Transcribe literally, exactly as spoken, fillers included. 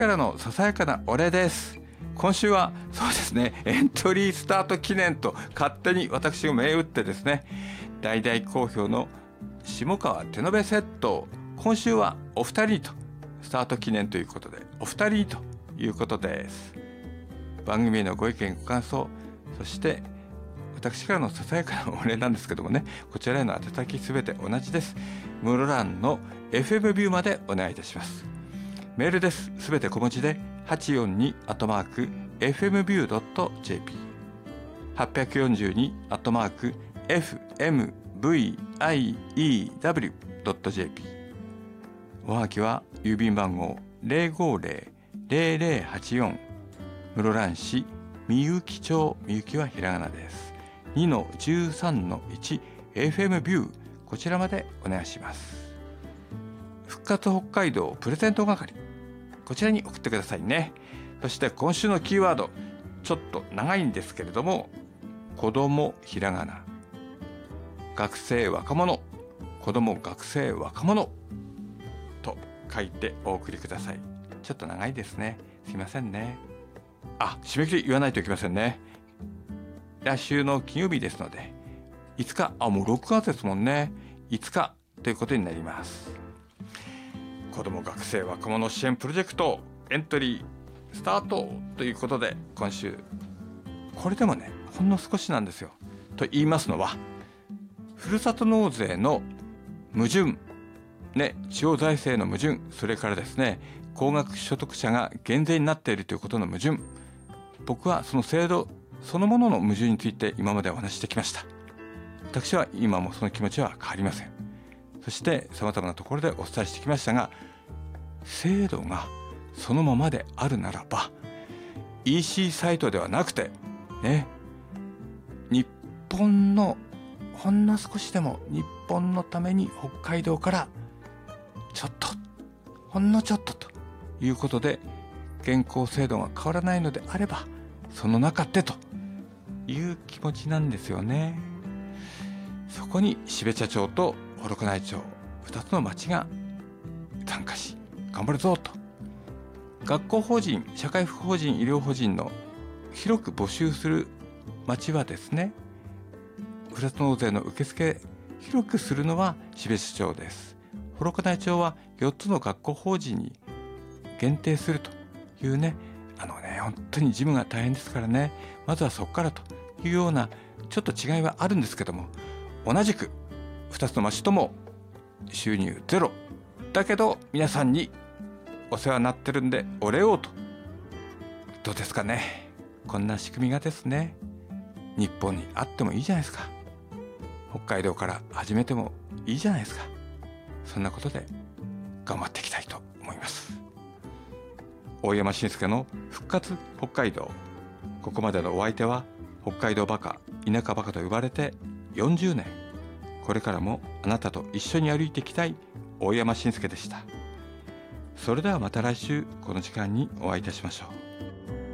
からのささやかなお礼です。今週はそうですね、エントリースタート記念と勝手に私が銘打ってですね、大々好評の下川手延べセットを今週はお二人とスタート記念ということでお二人ということです。番組へのご意見ご感想、そして私からのささやかなお礼なんですけどもね、こちらへの宛先すべて同じです。室蘭の エフエム ビューまでお願いいたします。メールです。すべて小文字ではちよんにアットマーク エフエムビュードットジェーピー はっぴゃくよんじゅうにアットマーク エフエムブイアイイーダブリュードットジェーピー おはがきは郵便番号 ゼロごゼロ ゼロゼロはちよん 室蘭市みゆき町、みゆきはひらがなです。 にのじゅうさんのいち エフエム ビュー、こちらまでお願いします。復活北海道プレゼント係、こちらに送ってくださいね。そして今週のキーワード、ちょっと長いんですけれども、子供ひらがな、学生若者、子供学生若者と書いてお送りください。ちょっと長いですね、すいませんね。あ、締め切り言わないといけませんね。来週の金曜日ですのでいつか、あ、もうろくがつですもんね、いつかということになります。子ども学生若者支援プロジェクトエントリースタートということで、今週これでもね、ほんの少しなんですよ。と言いますのは、ふるさと納税の矛盾ね、地方財政の矛盾、それからですね、高額所得者が減税になっているということの矛盾、僕はその制度そのものの矛盾について今までお話ししてきました。私は今もその気持ちは変わりません。そして様々なところでお伝えしてきましたが、制度がそのままであるならば イーシー サイトではなくてね、日本のほんの少しでも日本のために北海道からちょっとほんのちょっとということで現行制度が変わらないのであれば、その中でという気持ちなんですよね。そこに標茶町と幌加内町ふたつの町が参加し頑張るぞと、学校法人、社会福法人、医療法人の広く募集する町はですね、ふるさと納税の受付広くするのは標茶町です。幌加内町はよっつの学校法人に限定するというね、あのね、本当に事務が大変ですからね、まずはそこからというようなちょっと違いはあるんですけども、同じくふたつの町とも収入ゼロだけど皆さんにお世話になってるんでお礼をと、どうですかね。こんな仕組みがですね、日本にあってもいいじゃないですか。北海道から始めてもいいじゃないですか。そんなことで頑張っていきたいと思います。大山伸介の復活北海道、ここまでのお相手は北海道バカ、田舎バカと呼ばれてよんじゅうねん、これからもあなたと一緒に歩いていきたい大山伸介でした。それではまた来週この時間にお会いいたしましょう。